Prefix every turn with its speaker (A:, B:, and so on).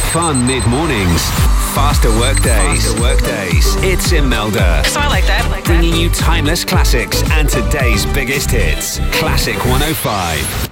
A: Fun mid-mornings. Faster workdays. It's Imelda.
B: So I like that.
A: Bringing you timeless classics and today's biggest hits. Classic 105.